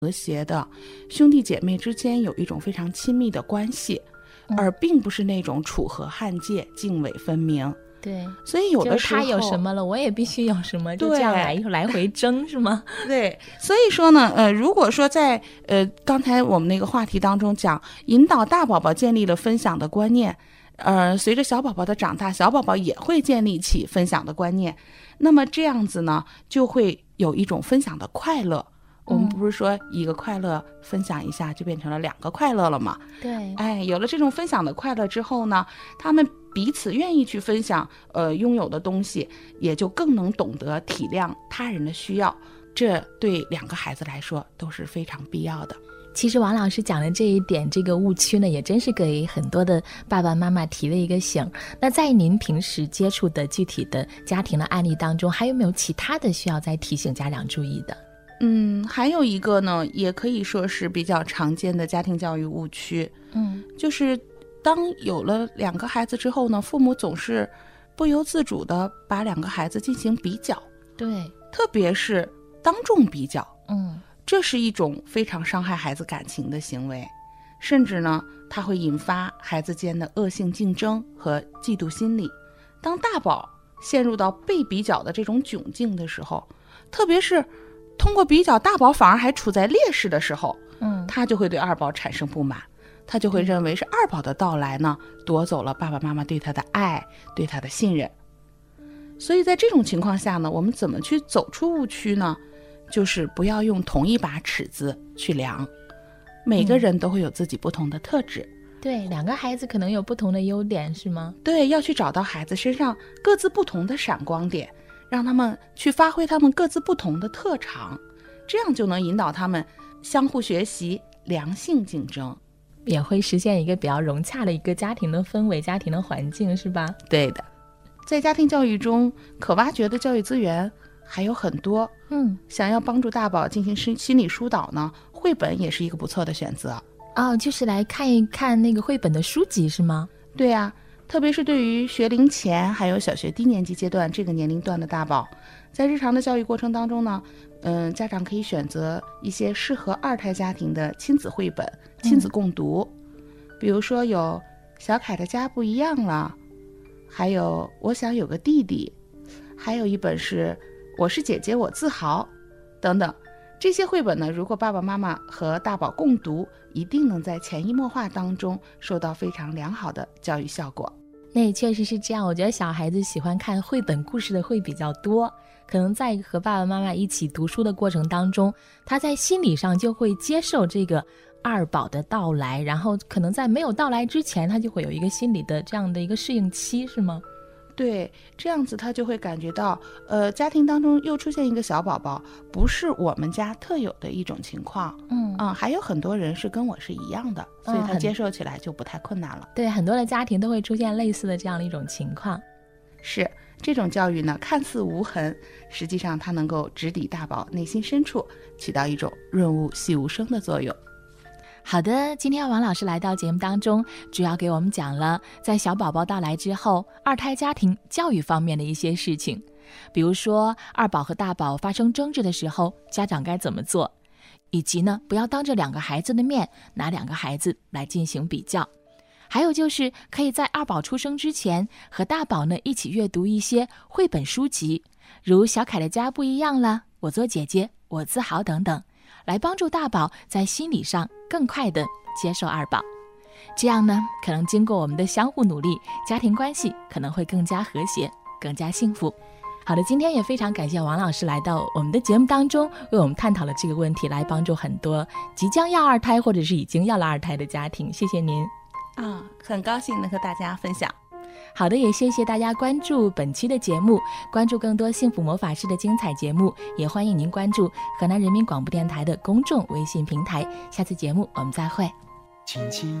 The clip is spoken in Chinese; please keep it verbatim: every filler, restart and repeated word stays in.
和谐的，兄弟姐妹之间有一种非常亲密的关系， 嗯、 而并不是那种楚河汉界、泾渭分明。 对， 所以有的时候他有什么了，我也必须有什么，就这样来来回争，是吗？ 对，所以说呢，呃，如果说在呃刚才我们那个话题当中讲，引导大宝宝建立了分享的观念，呃，随着小宝宝的长大，小宝宝也会建立起分享的观念，那么这样子呢，就会有一种分享的快乐。我们不是说一个快乐分享一下就变成了两个快乐了吗？ 对， 哎，有了这种分享的快乐之后呢，他们彼此愿意去分享呃拥有的东西，也就更能懂得体谅他人的需要，这对两个孩子来说都是非常必要的。 其实王老师讲的这一点，这个误区呢，也真是给很多的爸爸妈妈提了一个醒。那在您平时接触的具体的家庭的案例当中，还有没有其他的需要再提醒家长注意的？ 嗯，还有一个呢，也可以说是比较常见的家庭教育误区， 嗯， 就是当有了两个孩子之后呢，父母总是不由自主的把两个孩子进行比较， 对， 特别是当众比较， 嗯， 这是一种非常伤害孩子感情的行为，甚至呢，它会引发孩子间的恶性竞争和嫉妒心理。当大宝陷入到被比较的这种窘境的时候，特别是通过比较大宝反而还处在劣势的时候， 嗯， 他就会对二宝产生不满，他就会认为是二宝的到来呢，夺走了爸爸妈妈对他的爱，对他的信任。所以在这种情况下呢，我们怎么去走出误区呢？就是不要用同一把尺子去量，每个人都会有自己不同的特质。 嗯、对，两个孩子可能有不同的优点，是吗？ 对，要去找到孩子身上各自不同的闪光点，让他们去发挥他们各自不同的特长，这样就能引导他们相互学习，良性竞争， 也会实现一个比较融洽的一个家庭的氛围、家庭的环境，是吧？ 对的。在家庭教育中，可挖掘的教育资源还有很多。 嗯， 想要帮助大宝进行心理疏导呢，绘本也是一个不错的选择。 哦，就是来看一看那个绘本的书籍是吗？ 对啊，特别是对于学龄前还有小学低年级阶段这个年龄段的大宝，在日常的教育过程当中呢，嗯，家长可以选择一些适合二胎家庭的亲子绘本，亲子共读。嗯、比如说有小凯的家不一样了，还有我想有个弟弟，还有一本是我是姐姐我自豪等等。这些绘本呢，如果爸爸妈妈和大宝共读，一定能在潜移默化当中收到非常良好的教育效果。 那也确实是这样，我觉得小孩子喜欢看绘本故事的会比较多，可能在和爸爸妈妈一起读书的过程当中，他在心理上就会接受这个二宝的到来，然后可能在没有到来之前，他就会有一个心理的这样的一个适应期，是吗？ 对，这样子他就会感觉到呃，家庭当中又出现一个小宝宝，不是我们家特有的一种情况。 嗯啊、嗯，还有很多人是跟我是一样的，所以他接受起来就不太困难了。 嗯、对，很多的家庭都会出现类似的这样的一种情况。 是，这种教育呢，看似无痕，实际上它能够直抵大宝内心深处，起到一种润物细无声的作用。 好的，今天王老师来到节目当中，主要给我们讲了在小宝宝到来之后，二胎家庭教育方面的一些事情，比如说二宝和大宝发生争执的时候，家长该怎么做，以及呢，不要当着两个孩子的面拿两个孩子来进行比较。还有就是可以在二宝出生之前和大宝呢一起阅读一些绘本书籍，如小凯的家不一样了，我做姐姐我自豪等等，来帮助大宝在心理上更快地接受二宝。这样呢，可能经过我们的相互努力，家庭关系可能会更加和谐，更加幸福。好的，今天也非常感谢王老师来到我们的节目当中，为我们探讨了这个问题，来帮助很多即将要二胎或者是已经要了二胎的家庭。谢谢您啊，很高兴能和大家分享。 好的，也谢谢大家关注本期的节目，关注更多幸福魔法师的精彩节目，也欢迎您关注河南人民广播电台的公众微信平台。下次节目我们再会。轻轻